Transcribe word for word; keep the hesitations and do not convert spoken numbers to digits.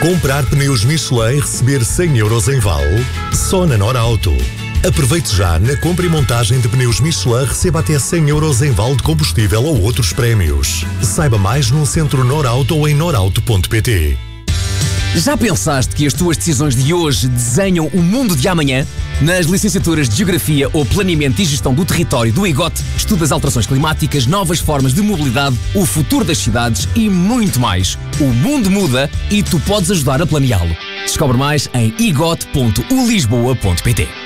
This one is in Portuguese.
Comprar pneus Michelin e receber cem euros em vale? Só na Norauto. Aproveite já, na compra e montagem de pneus Michelin, receba até cem euros em vale de combustível ou outros prémios. Saiba mais num centro Norauto ou em norauto ponto pt. Já pensaste que as tuas decisões de hoje desenham o mundo de amanhã? Nas licenciaturas de Geografia ou Planeamento e Gestão do Território do I G O T, estudas alterações climáticas, novas formas de mobilidade, o futuro das cidades e muito mais. O mundo muda e tu podes ajudar a planeá-lo. Descobre mais em i g o t ponto u lisboa ponto pt.